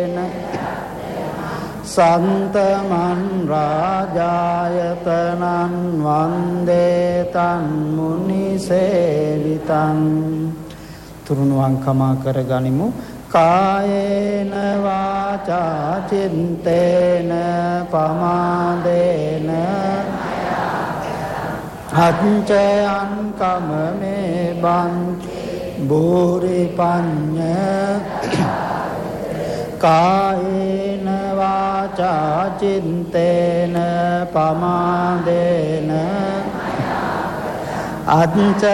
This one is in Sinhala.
සන්තමන් රාජායතනං වන්දේ තන් මුනි සේවිතං. තුරුණුවන් කමා කරගනිමු. කායේන වාචා චිත්තේන පමාදේන අච්චයං කමමේ බං භූරි පඤ්ඤ කායේන වාචා චිත්තේන පමාදේන අච්ච